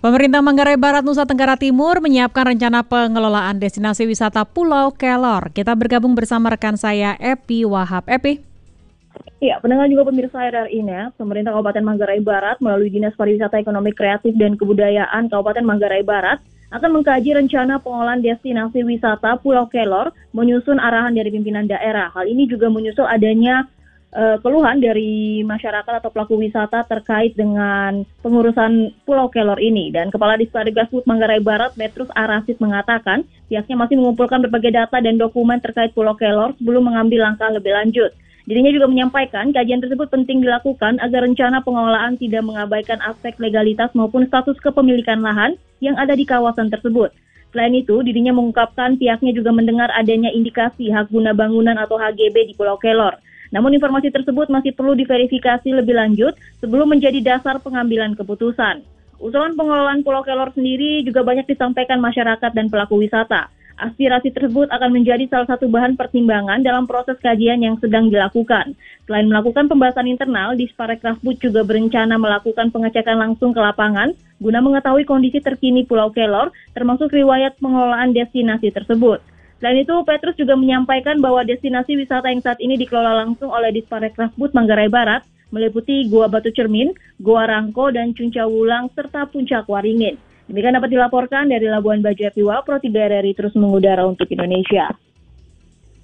Pemerintah Manggarai Barat, Nusa Tenggara Timur menyiapkan rencana pengelolaan destinasi wisata Pulau Kelor. Kita bergabung bersama rekan saya, Epi Wahab. Epi. Ya, pendengar juga pemirsa RRI Net, pemerintah Kabupaten Manggarai Barat melalui Dinas Pariwisata Ekonomi Kreatif dan Kebudayaan Kabupaten Manggarai Barat akan mengkaji rencana pengolahan destinasi wisata Pulau Kelor menyusun arahan dari pimpinan daerah. Hal ini juga menyusul adanya keluhan dari masyarakat atau pelaku wisata terkait dengan pengurusan Pulau Kelor ini. Dan Kepala Dispardigbud Manggarai Barat, Petrus Arasid mengatakan pihaknya masih mengumpulkan berbagai data dan dokumen terkait Pulau Kelor sebelum mengambil langkah lebih lanjut. Dirinya juga menyampaikan kajian tersebut penting dilakukan agar rencana pengelolaan tidak mengabaikan aspek legalitas maupun status kepemilikan lahan yang ada di kawasan tersebut. Selain itu, dirinya mengungkapkan pihaknya juga mendengar adanya indikasi hak guna bangunan atau HGB di Pulau Kelor. Namun informasi tersebut masih perlu diverifikasi lebih lanjut sebelum menjadi dasar pengambilan keputusan. Usulan pengelolaan Pulau Kelor sendiri juga banyak disampaikan masyarakat dan pelaku wisata. Aspirasi tersebut akan menjadi salah satu bahan pertimbangan dalam proses kajian yang sedang dilakukan. Selain melakukan pembahasan internal, Dispardigbud juga berencana melakukan pengecekan langsung ke lapangan guna mengetahui kondisi terkini Pulau Kelor, termasuk riwayat pengelolaan destinasi tersebut. Selain itu, Petrus juga menyampaikan bahwa destinasi wisata yang saat ini dikelola langsung oleh Dispardigbud Manggarai Barat meliputi Gua Batu Cermin, Gua Rangko, dan Cunca Wulang, serta Puncak Waringin. Demikian dapat dilaporkan dari Labuan Bajo, Epi Wahab, Pro 3 RRI terus mengudara untuk Indonesia.